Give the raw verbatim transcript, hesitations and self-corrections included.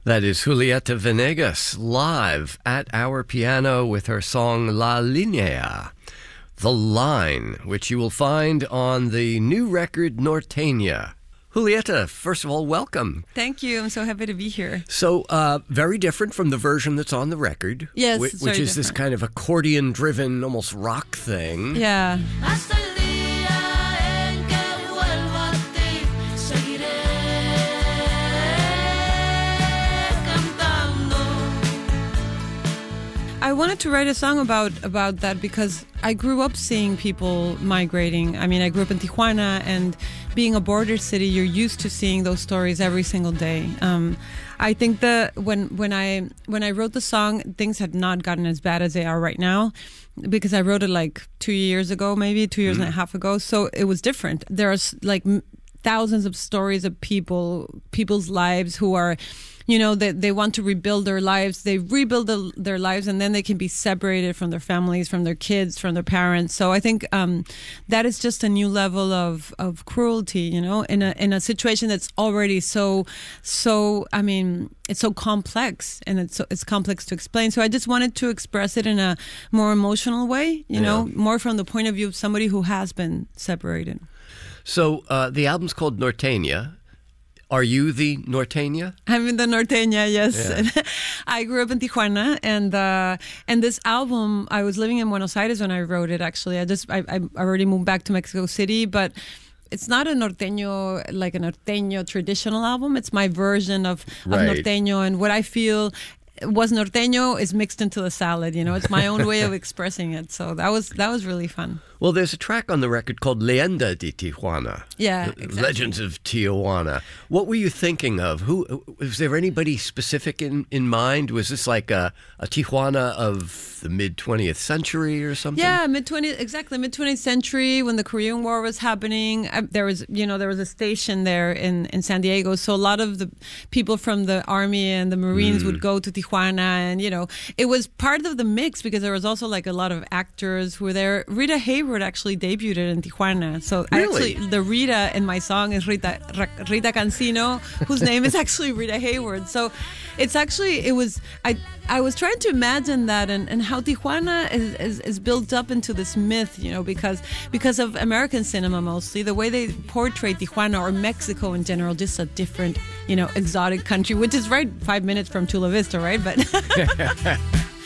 That is Julieta Venegas live at our piano with her song La Línea, The Line, which you will find on the new record Norteña. Julieta, first of all, welcome. Thank you. I'm so happy to be here. So, uh, very different from the version that's on the record. Yes, wh- it's which very is this different. kind of accordion-driven, almost rock thing. Yeah. I wanted to write a song about about that because I grew up seeing people migrating. I mean, I grew up in Tijuana, and being a border city, you're used to seeing those stories every single day. Um, I think that when when I when I wrote the song, things had not gotten as bad as they are right now, because I wrote it like two years ago, maybe two years mm. and a half ago. So it was different. There's like thousands of stories of people, people's lives who are, you know, they, they want to rebuild their lives. They rebuild the, their lives, and then they can be separated from their families, from their kids, from their parents. So I think um, that is just a new level of, of cruelty, you know, in a in a situation that's already so, so, I mean, it's so complex, and it's so, it's complex to explain. So I just wanted to express it in a more emotional way, you yeah. know, more from the point of view of somebody who has been separated. So uh, the album's called Norteña. Are you the Norteña? I'm in the Norteña, yes. Yeah. I grew up in Tijuana, and uh, and this album, I was living in Buenos Aires when I wrote it, actually. I just I, I already moved back to Mexico City, but it's not a norteño, like a norteño traditional album. It's my version of, of right. norteño, and what I feel was norteño is mixed into the salad. You know, it's my own way of expressing it. So that was that was really fun. Well, there's a track on the record called Leyenda de Tijuana. Yeah, exactly. Legends of Tijuana. What were you thinking of? Who was there anybody specific in, in mind? Was this like a, a Tijuana of the mid twentieth century or something? Yeah, mid twentieth, exactly, mid twentieth century, when the Korean War was happening. Uh, there was, you know, there was a station there in, in San Diego, so a lot of the people from the Army and the Marines mm. would go to Tijuana, and, you know, it was part of the mix because there was also like a lot of actors who were there. Rita Hayworth actually debuted in Tijuana, so really? actually the Rita in my song is Rita Rita Cancino, whose name is actually Rita Hayworth. So it's actually it was I I was trying to imagine that, and, and how Tijuana is, is is built up into this myth, you know, because because of American cinema mostly, the way they portray Tijuana or Mexico in general, just a different, you know, exotic country, which is right five minutes from Chula Vista, right? But